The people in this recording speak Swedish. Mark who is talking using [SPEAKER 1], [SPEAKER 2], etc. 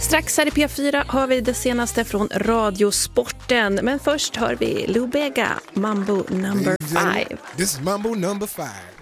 [SPEAKER 1] Strax här i P4 har vi det senaste från Radiosporten. Men först hör vi Lou Bega, Mambo number 5.
[SPEAKER 2] This is Mambo number 5.